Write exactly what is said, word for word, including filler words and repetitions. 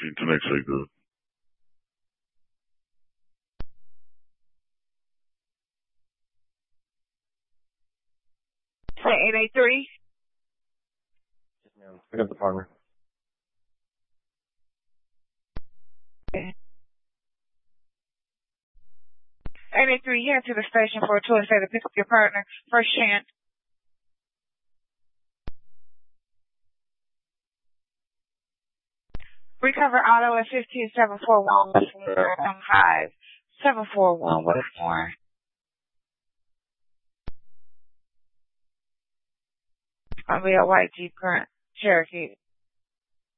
Internet say good. Say eight eight three. Yes, ma'am. Pick up the partner. Okay. eight eight three, you head to the station for a tour say to pick up your partner. First chance. Recover auto at fifteen seven four one Westmore. M five seven four one Westmore. It's gonna be a white Jeep Grand Cherokee.